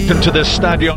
Into this stadium.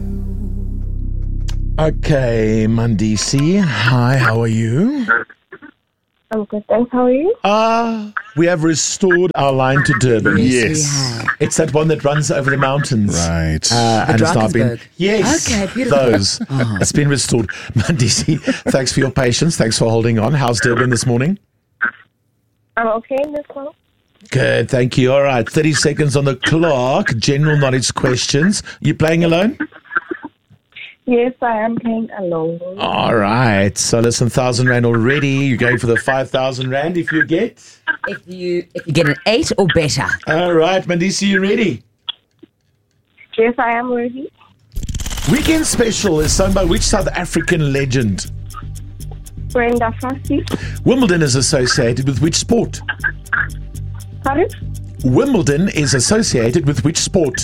Okay, Mandisi. Hi, how are you? I'm good, thanks. How are you? We have restored our line to Durban. Yes. It's that one that runs over the mountains. Right. And it's now been... Drakensberg. Yes. Okay, beautiful. Those. It's been restored. Mandisi, thanks for your patience. Thanks for holding on. How's Durban this morning? I'm okay in this one. Good, thank you. All right, 30 seconds on the clock. General knowledge questions. You playing alone? Yes, I am playing alone. All right. So listen, 1,000 Rand already. You're going for the 5,000 Rand if you get. If you get an 8 or better. All right, Mandisi, you ready? Yes, I am ready. Weekend Special is sung by which South African legend? Brenda Fassie. Wimbledon is associated with which sport? Pardon? Wimbledon is associated with which sport?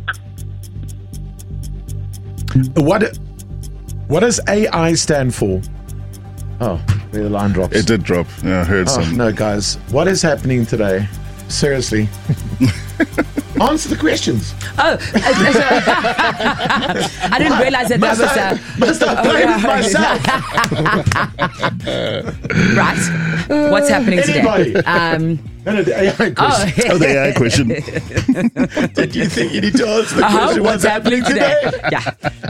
What does AI stand for? Oh, the line drops. It did drop. Yeah, I heard Oh, some. no, guys. What is happening today? Seriously. Answer the questions. Oh, I didn't realize that was Must I play with myself? right. What's happening Anybody? today? No, the AI question. Oh, the AI question. Did you think you need to answer the question? What's happening today? Yeah.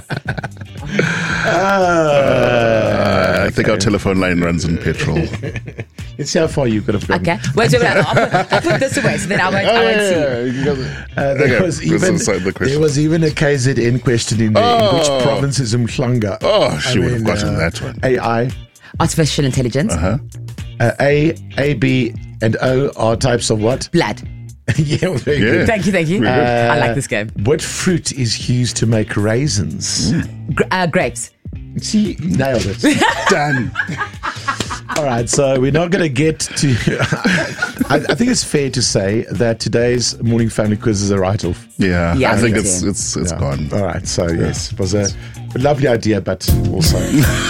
I think our telephone line runs in petrol. Let's see how far you could have gone. Okay. Wait, I'll put this away so then I won't see. There was even a KZN question in there. Which province is Mhlanga? Oh, she would have gotten that one. AI. Artificial intelligence. A, B, and O are types of what? Blood. Yeah, very good. Thank you. I like this game. What fruit is used to make raisins? Grapes. See, nailed it. Done. All right, so we're not going to get to... I think it's fair to say that today's morning family quiz is a write-off. Yeah, Yeah, I think me it's Yeah. gone. All right, so yes, it was a lovely idea, but also...